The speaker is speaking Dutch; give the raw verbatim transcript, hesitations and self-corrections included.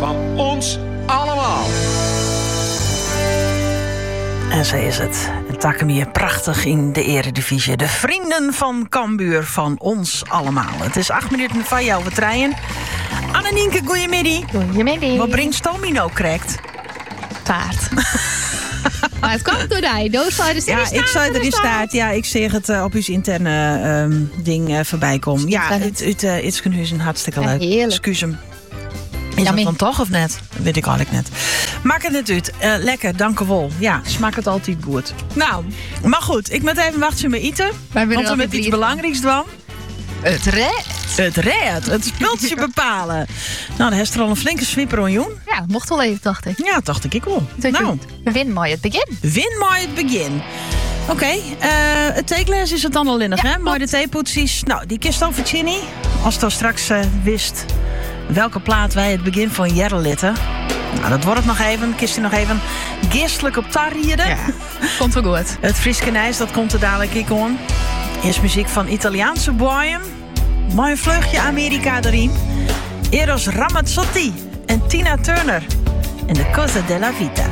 van ons allemaal. En zo is het. En Takemir prachtig in de eredivisie. De vrienden van Cambuur van ons allemaal. Het is acht minuten van jou wat rijden. Annemieke, goeiemiddag. Goeiemiddag. Wat brengt Tomino krijgt? Paard. Maar het kwam door die doos van de Ja, ik zou erin staat. Ja, ik zeg het uh, op uw interne um, ding uh, voorbij komen. Ja, het uit uh, Itzkenhuizen hartstikke Ja, leuk. heerlijk. Excuus hem. Is Ja, dat maar- dan toch of net? Dat weet ik eigenlijk net. Maak het net uit. Uh, lekker, dank u wel. Ja, smaakt het altijd goed. Nou, maar goed. Ik moet even wachten met eten. Want we met iets belangrijks doen. Het red. Het red. Het spultje bepalen. Nou, dan heeft er al een flinke swipper on, Joen. Ja, mocht wel even, dacht ik. Ja, dacht ik ik wel. Dat Nou, We winnen mooi het begin. win maar het begin. Oké, okay, uh, het theeglas is het dan al innig, Ja, hè? Mooi de theepoetsies. Nou, die kist over Chini. Als je straks uh, wist welke plaat wij het begin van Jerre litten. Nou, dat wordt het nog even. Kist je nog even geestelijk op tar rieden. Ja, komt wel goed. Het Frieske Nijs, dat komt er dadelijk ik on. Eerst muziek van Italiaanse boyen. Mooi vleugje Amerika erin. Eros Ramazzotti en Tina Turner. En de Cosa della Vita.